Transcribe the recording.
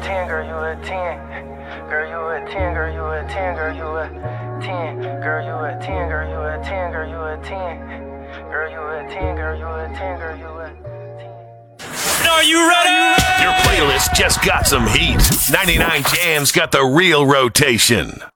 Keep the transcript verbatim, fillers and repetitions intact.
ten, girl, you a ten. Girl, you a ten, girl, you a ten, girl, you a ten. Girl, you a ten, girl, you a ten, girl, you a ten. Girl, you a ten, girl, you a ten, girl, you a ten. Are you ready? Your playlist just got some heat. ninety-nine Jam's got the real rotation.